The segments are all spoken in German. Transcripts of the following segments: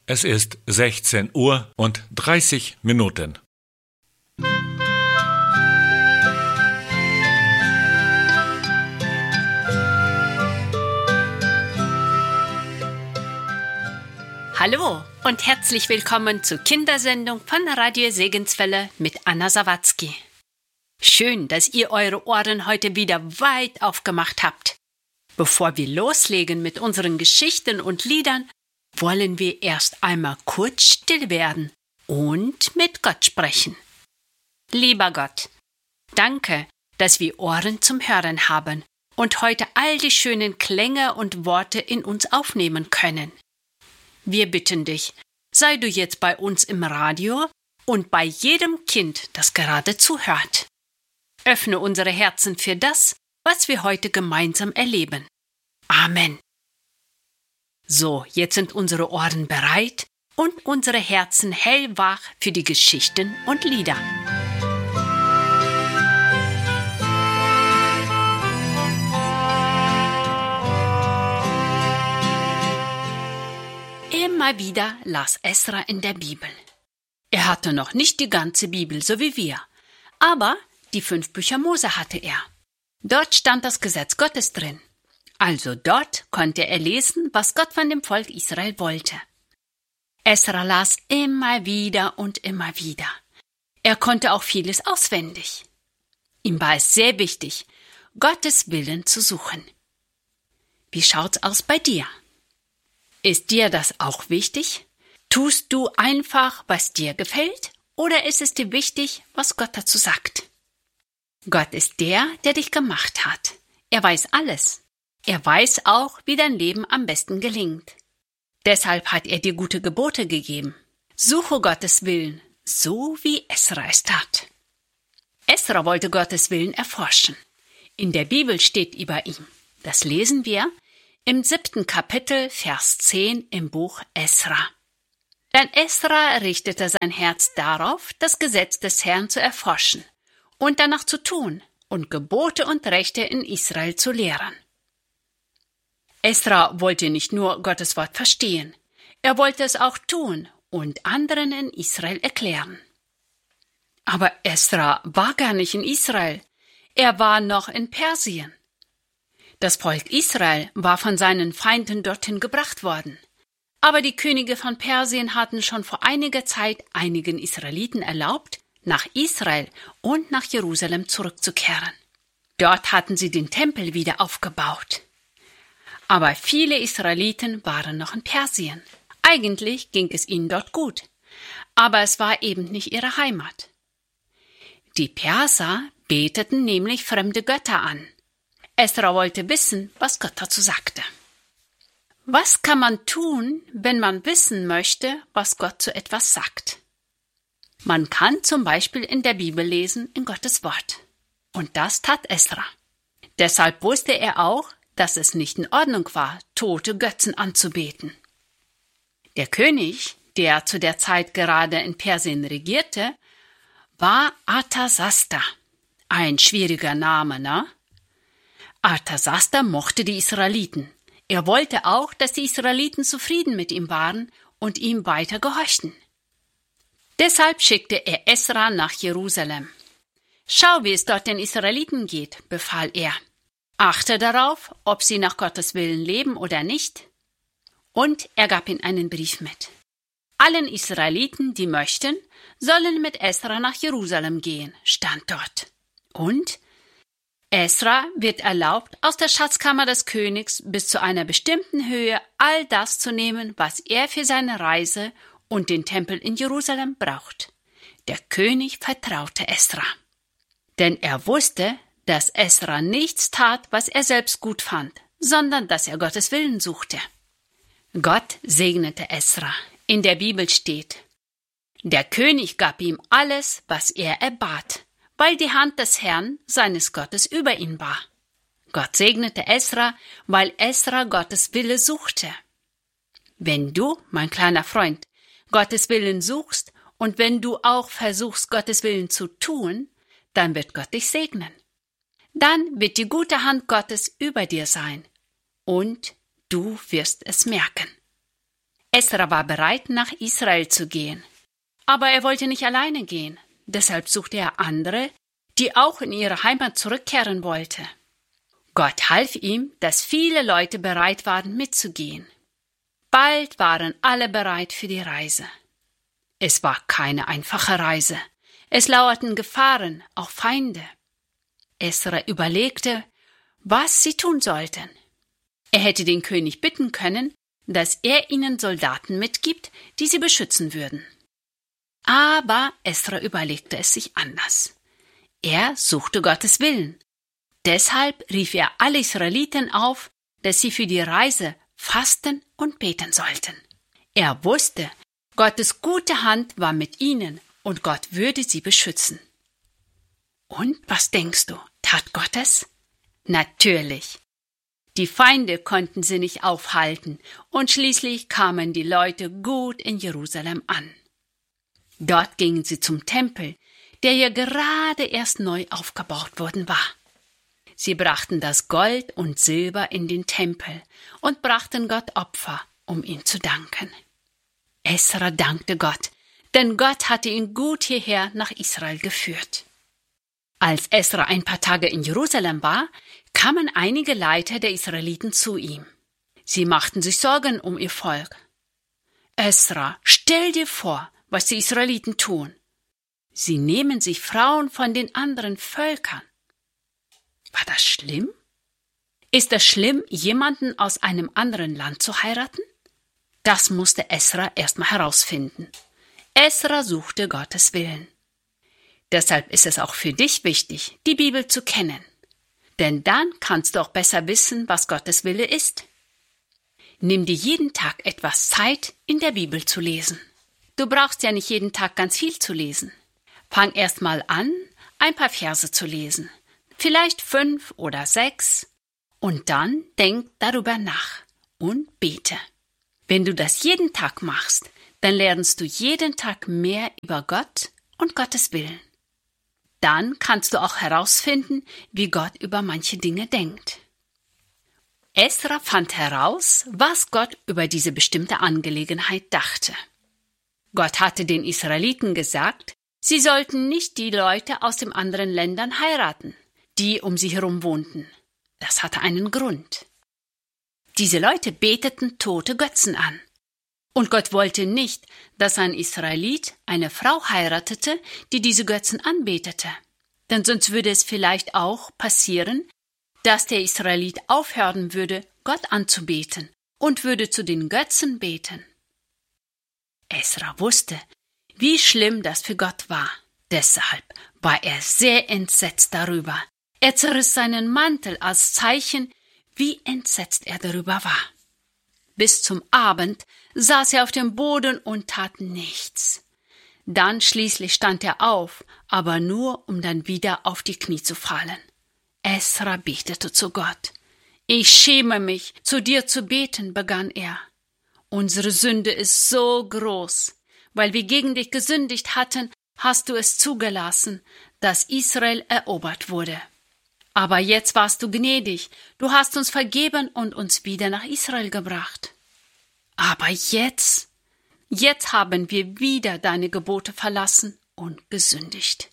Es ist 16:30 Uhr. Hallo und herzlich willkommen zur Kindersendung von Radio Segenswelle mit Anna Sawatzki. Schön, dass ihr eure Ohren heute wieder weit aufgemacht habt. Bevor wir loslegen mit unseren Geschichten und Liedern, wollen wir erst einmal kurz still werden und mit Gott sprechen. Lieber Gott, danke, dass wir Ohren zum Hören haben und heute all die schönen Klänge und Worte in uns aufnehmen können. Wir bitten dich, sei du jetzt bei uns im Radio und bei jedem Kind, das gerade zuhört. Öffne unsere Herzen für das, was wir heute gemeinsam erleben. Amen. So, jetzt sind unsere Ohren bereit und unsere Herzen hellwach für die Geschichten und Lieder. Immer wieder las Esra in der Bibel. Er hatte noch nicht die ganze Bibel, so wie wir, aber die 5 Bücher Mose hatte er. Dort stand das Gesetz Gottes drin. Also dort konnte er lesen, was Gott von dem Volk Israel wollte. Esra las immer wieder und immer wieder. Er konnte auch vieles auswendig. Ihm war es sehr wichtig, Gottes Willen zu suchen. Wie schaut's aus bei dir? Ist dir das auch wichtig? Tust du einfach, was dir gefällt, oder ist es dir wichtig, was Gott dazu sagt? Gott ist der dich gemacht hat. Er weiß alles. Er weiß auch, wie dein Leben am besten gelingt. Deshalb hat er dir gute Gebote gegeben. Suche Gottes Willen, so wie Esra es tat. Esra wollte Gottes Willen erforschen. In der Bibel steht über ihn. Das lesen wir im 7. Kapitel, Vers 10 im Buch Esra. Denn Esra richtete sein Herz darauf, das Gesetz des Herrn zu erforschen und danach zu tun und Gebote und Rechte in Israel zu lehren. Esra wollte nicht nur Gottes Wort verstehen, er wollte es auch tun und anderen in Israel erklären. Aber Esra war gar nicht in Israel, er war noch in Persien. Das Volk Israel war von seinen Feinden dorthin gebracht worden. Aber die Könige von Persien hatten schon vor einiger Zeit einigen Israeliten erlaubt, nach Israel und nach Jerusalem zurückzukehren. Dort hatten sie den Tempel wieder aufgebaut. Aber viele Israeliten waren noch in Persien. Eigentlich ging es ihnen dort gut, aber es war eben nicht ihre Heimat. Die Perser beteten nämlich fremde Götter an. Esra wollte wissen, was Gott dazu sagte. Was kann man tun, wenn man wissen möchte, was Gott zu etwas sagt? Man kann zum Beispiel in der Bibel lesen, in Gottes Wort. Und das tat Esra. Deshalb wusste er auch, dass es nicht in Ordnung war, tote Götzen anzubeten. Der König, der zu der Zeit gerade in Persien regierte, war Arthasasta. Ein schwieriger Name, ne? Arthasasta mochte die Israeliten. Er wollte auch, dass die Israeliten zufrieden mit ihm waren und ihm weiter gehorchten. Deshalb schickte er Esra nach Jerusalem. Schau, wie es dort den Israeliten geht, befahl er. Achte darauf, ob sie nach Gottes Willen leben oder nicht. Und er gab ihnen einen Brief mit. Allen Israeliten, die möchten, sollen mit Esra nach Jerusalem gehen, stand dort. Und Esra wird erlaubt, aus der Schatzkammer des Königs bis zu einer bestimmten Höhe all das zu nehmen, was er für seine Reise und den Tempel in Jerusalem braucht. Der König vertraute Esra. Denn er wusste, dass Esra nichts tat, was er selbst gut fand, sondern dass er Gottes Willen suchte. Gott segnete Esra. In der Bibel steht: Der König gab ihm alles, was er erbat, weil die Hand des Herrn, seines Gottes, über ihn war. Gott segnete Esra, weil Esra Gottes Wille suchte. Wenn du, mein kleiner Freund, Gottes Willen suchst und wenn du auch versuchst, Gottes Willen zu tun, dann wird Gott dich segnen. Dann wird die gute Hand Gottes über dir sein und du wirst es merken. Esra war bereit, nach Israel zu gehen. Aber er wollte nicht alleine gehen. Deshalb suchte er andere, die auch in ihre Heimat zurückkehren wollten. Gott half ihm, dass viele Leute bereit waren, mitzugehen. Bald waren alle bereit für die Reise. Es war keine einfache Reise. Es lauerten Gefahren, auch Feinde. Esra überlegte, was sie tun sollten. Er hätte den König bitten können, dass er ihnen Soldaten mitgibt, die sie beschützen würden. Aber Esra überlegte es sich anders. Er suchte Gottes Willen. Deshalb rief er alle Israeliten auf, dass sie für die Reise fasten und beten sollten. Er wusste, Gottes gute Hand war mit ihnen und Gott würde sie beschützen. Und was denkst du, tat Gott es? Natürlich. Die Feinde konnten sie nicht aufhalten und schließlich kamen die Leute gut in Jerusalem an. Dort gingen sie zum Tempel, der ja gerade erst neu aufgebaut worden war. Sie brachten das Gold und Silber in den Tempel und brachten Gott Opfer, um ihm zu danken. Esra dankte Gott, denn Gott hatte ihn gut hierher nach Israel geführt. Als Esra ein paar Tage in Jerusalem war, kamen einige Leiter der Israeliten zu ihm. Sie machten sich Sorgen um ihr Volk. Esra, stell dir vor, was die Israeliten tun. Sie nehmen sich Frauen von den anderen Völkern. War das schlimm? Ist es schlimm, jemanden aus einem anderen Land zu heiraten? Das musste Esra erstmal herausfinden. Esra suchte Gottes Willen. Deshalb ist es auch für dich wichtig, die Bibel zu kennen. Denn dann kannst du auch besser wissen, was Gottes Wille ist. Nimm dir jeden Tag etwas Zeit, in der Bibel zu lesen. Du brauchst ja nicht jeden Tag ganz viel zu lesen. Fang erst mal an, ein paar Verse zu lesen. Vielleicht 5 oder 6. Und dann denk darüber nach und bete. Wenn du das jeden Tag machst, dann lernst du jeden Tag mehr über Gott und Gottes Willen. Dann kannst du auch herausfinden, wie Gott über manche Dinge denkt. Esra fand heraus, was Gott über diese bestimmte Angelegenheit dachte. Gott hatte den Israeliten gesagt, sie sollten nicht die Leute aus den anderen Ländern heiraten, die um sie herum wohnten. Das hatte einen Grund. Diese Leute beteten tote Götzen an. Und Gott wollte nicht, dass ein Israelit eine Frau heiratete, die diese Götzen anbetete. Denn sonst würde es vielleicht auch passieren, dass der Israelit aufhören würde, Gott anzubeten und würde zu den Götzen beten. Esra wusste, wie schlimm das für Gott war. Deshalb war er sehr entsetzt darüber. Er zerriss seinen Mantel als Zeichen, wie entsetzt er darüber war. Bis zum Abend saß er auf dem Boden und tat nichts. Dann schließlich stand er auf, aber nur, um dann wieder auf die Knie zu fallen. Esra betete zu Gott. Ich schäme mich, zu dir zu beten, begann er. Unsere Sünde ist so groß. Weil wir gegen dich gesündigt hatten, hast du es zugelassen, dass Israel erobert wurde. Aber jetzt warst du gnädig, du hast uns vergeben und uns wieder nach Israel gebracht. Aber jetzt haben wir wieder deine Gebote verlassen und gesündigt.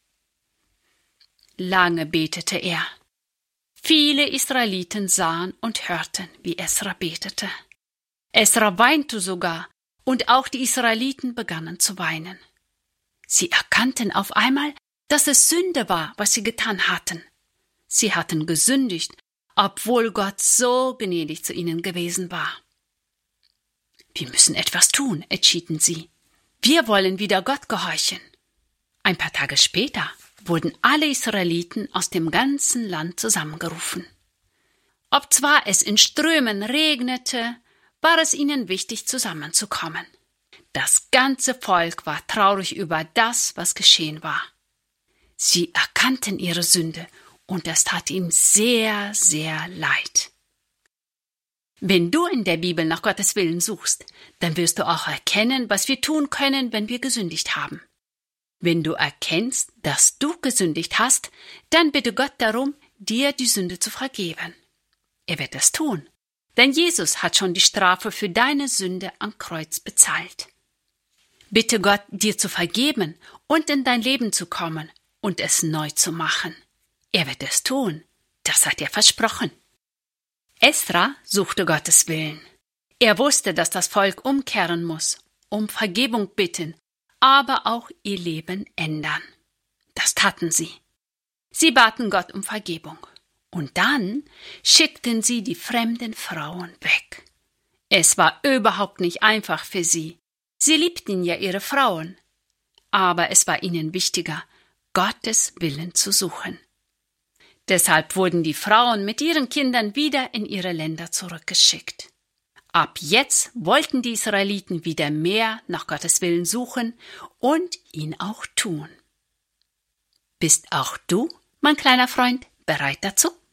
Lange betete er. Viele Israeliten sahen und hörten, wie Esra betete. Esra weinte sogar, und auch die Israeliten begannen zu weinen. Sie erkannten auf einmal, dass es Sünde war, was sie getan hatten. Sie hatten gesündigt, obwohl Gott so gnädig zu ihnen gewesen war. Wir müssen etwas tun, entschieden sie. Wir wollen wieder Gott gehorchen. Ein paar Tage später wurden alle Israeliten aus dem ganzen Land zusammengerufen. Obzwar es in Strömen regnete, war es ihnen wichtig, zusammenzukommen. Das ganze Volk war traurig über das, was geschehen war. Sie erkannten ihre Sünde, und das tat ihm sehr, sehr leid. Wenn du in der Bibel nach Gottes Willen suchst, dann wirst du auch erkennen, was wir tun können, wenn wir gesündigt haben. Wenn du erkennst, dass du gesündigt hast, dann bitte Gott darum, dir die Sünde zu vergeben. Er wird es tun. denn Jesus hat schon die Strafe für deine Sünde am Kreuz bezahlt. Bitte Gott, dir zu vergeben und in dein Leben zu kommen und es neu zu machen. Er wird es tun, das hat er versprochen. Esra suchte Gottes Willen. Er wusste, dass das Volk umkehren muss, um Vergebung bitten, aber auch ihr Leben ändern. Das taten sie. Sie baten Gott um Vergebung. Und dann schickten sie die fremden Frauen weg. Es war überhaupt nicht einfach für sie. Sie liebten ja ihre Frauen. Aber es war ihnen wichtiger, Gottes Willen zu suchen. Deshalb wurden die Frauen mit ihren Kindern wieder in ihre Länder zurückgeschickt. Ab jetzt wollten die Israeliten wieder mehr nach Gottes Willen suchen und ihn auch tun. Bist auch du, mein kleiner Freund, bereit dazu?